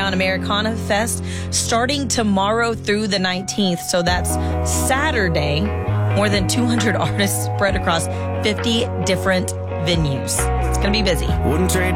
Underground Americana Fest starting tomorrow through the 19th. So that's Saturday. More than 200 artists spread across 50 different venues. It's going to be busy. Wouldn't trade